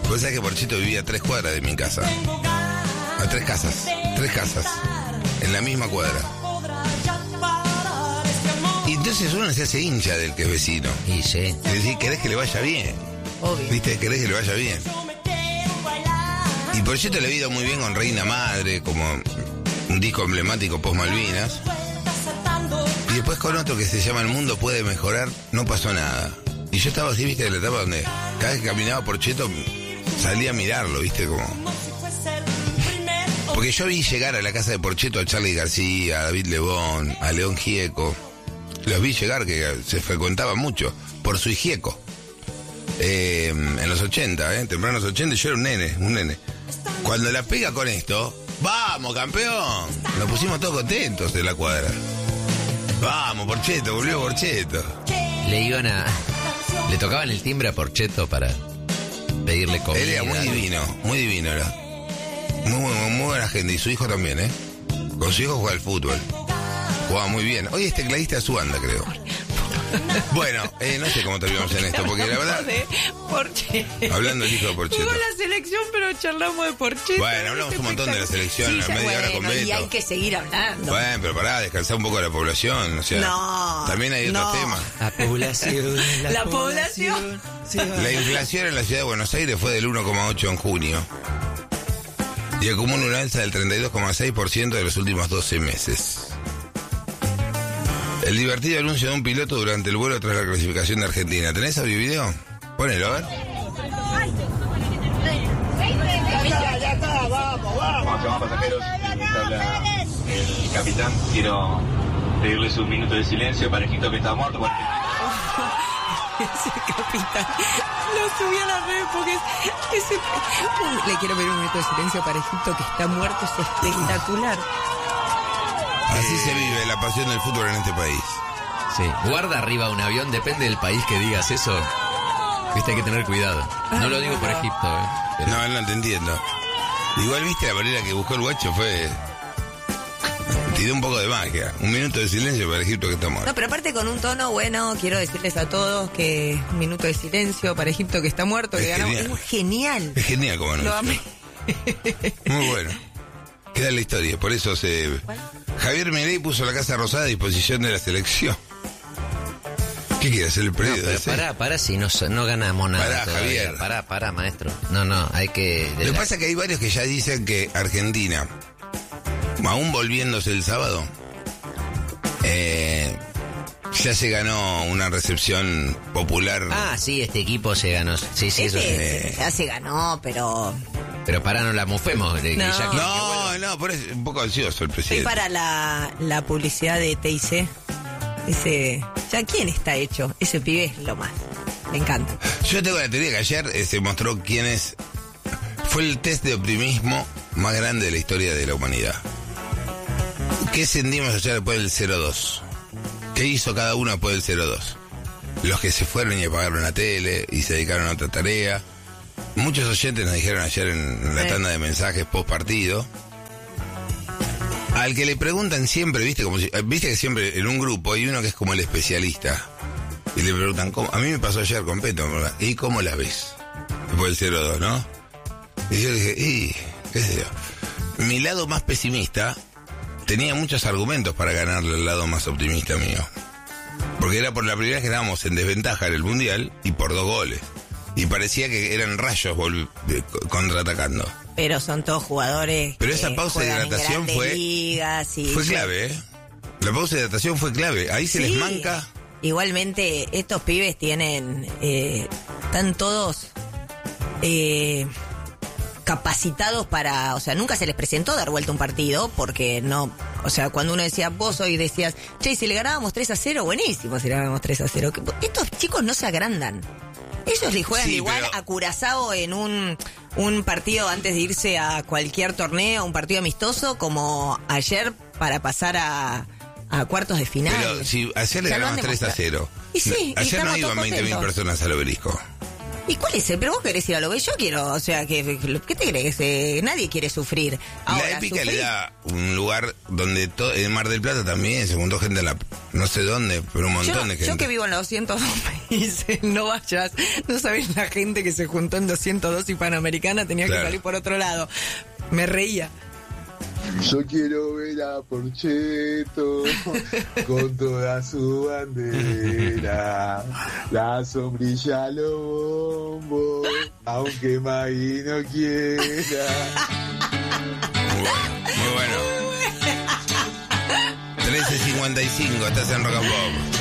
Vos sabés que Porcheto vivía a 3 cuadras de mi casa. A 3 casas. 3 casas. En la misma cuadra. Y entonces uno se hace hincha del que es vecino. Y sí. Es decir, querés que le vaya bien. Obvio. ¿Viste? Querés que le vaya bien. Y Porcheto le ha ido muy bien con Reina Madre, como un disco emblemático post Malvinas. Y después con otro que se llama El Mundo Puede Mejorar, no pasó nada. Y yo estaba así, viste, en la etapa donde cada vez que caminaba Porcheto salía a mirarlo, viste, como... Porque yo vi llegar a la casa de Porcheto a Charly García, a David Lebón, a León Gieco. Los vi llegar, que se frecuentaban mucho, por su Gieco. En los 80, tempranos 80, yo era un nene. Cuando la pega con esto, ¡vamos, campeón! Nos pusimos todos contentos en la cuadra. ¡Vamos, Porcheto! Volvió Porcheto. Le tocaban el timbre a Porcheto para pedirle comida. Él era muy divino era. Muy buena gente, y su hijo también, Con su hijo jugaba al fútbol. Jugaba muy bien. Hoy es tecladista de su banda, creo. Bueno, no sé cómo terminamos en esto, porque la verdad... Porcheto. Hablando del hijo de Porcheto. Jugó la selección, pero charlamos de Porcheto. Bueno, hablamos un montón de la selección, sí, a media hora con Beto. Y hay que seguir hablando. Bueno, pero pará, descansar un poco de la población, o sea... No. También hay otros temas. La población. La población. La inflación en la ciudad de Buenos Aires fue del 1,8 en junio. Y acumula una alza del 32,6% de los últimos 12 meses. El divertido anuncio de un piloto durante el vuelo tras la clasificación de Argentina. ¿Tenés audio y video? Ponelo, a ver. Ya está, vamos, pasajeros. Les habla el capitán. Quiero pedirles un minuto de silencio. Parejito que está muerto. Ese capitán lo subí a las redes porque le quiero pedir un minuto de silencio para Egipto que está muerto. Es espectacular. Así se vive la pasión del fútbol en este país. Sí, guarda arriba un avión, depende del país que digas eso. Viste, hay que tener cuidado. No lo digo por Egipto, pero... No te entiendo. Igual, viste, la manera que buscó el guacho fue... Tiró un poco de magia. Un minuto de silencio para Egipto que está muerto. No, pero aparte con un tono bueno, quiero decirles a todos que un minuto de silencio para Egipto que está muerto, que ganamos. Es genial. Es genial como anuncio. Lo amé. Muy bueno. Queda la historia, por eso se... Javier Milei puso la Casa Rosada a disposición de la selección. ¿Qué quiere hacer el periodo? No, pero pará, si no ganamos nada. Pará, todavía. Javier. Pará, maestro. No, hay que... Lo que pasa es que hay varios que ya dicen que Argentina, aún volviéndose el sábado, ya se ganó una recepción popular. Ah, sí, este equipo se ganó. Sí, eso sí. Ya se ganó, pero... Pero pará, no la mufemos. No, por eso es un poco ansioso el presidente. Estoy para la publicidad de TIC. ¿Ya quién está hecho? Ese pibe es lo más. Me encanta. Yo tengo la teoría que ayer se mostró quién es. Fue el test de optimismo más grande de la historia de la humanidad. ¿Qué sentimos ayer después del 0-2? ¿Qué hizo cada uno después del 0-2? Los que se fueron y apagaron la tele y se dedicaron a otra tarea. Muchos oyentes nos dijeron ayer en la tanda de mensajes post partido. Al que le preguntan siempre, viste que siempre en un grupo hay uno que es como el especialista. Y le preguntan, ¿cómo? A mí me pasó ayer con Peto, ¿verdad? ¿Y cómo la ves? Después del 0-2, ¿no? Y yo dije, qué sé yo. Mi lado más pesimista tenía muchos argumentos para ganarle al lado más optimista mío. Porque era por la primera vez que estábamos en desventaja en el Mundial y por 2 goles. Y parecía que eran Rayos contraatacando. Pero son todos jugadores. Pero esa pausa de hidratación fue clave, La pausa de hidratación fue clave. Ahí se les manca. Igualmente, estos pibes tienen... están todos... capacitados para... O sea, nunca se les presentó dar vuelta un partido, porque no... O sea, cuando uno decía, vos hoy decías, che, si le ganábamos 3-0, buenísimo si le ganábamos 3-0. Estos chicos no se agrandan. Ellos le juegan igual a Curazao en un partido antes de irse a cualquier torneo, un partido amistoso, como ayer para pasar a cuartos de final. Pero si ayer le ganamos 3-0. Y sí, ayer no iban 20.000 personas al Obelisco. ¿Y cuál es el? Pero vos querés ir a lo que yo quiero, o sea, ¿qué te crees? Nadie quiere sufrir. Ahora, la épica sufrir... le da un lugar donde en Mar del Plata también se juntó gente no sé dónde, pero un montón de gente. Yo que vivo en la 202 me dice, no vayas, no sabés la gente que se juntó en 202 y Panamericana tenía que salir por otro lado. Me reía. Yo quiero ver a Porcheto con toda su bandera, la sombrilla a los bombos, aunque Magui no quiera. Muy bueno. 13:55, estás en Rock and Pop.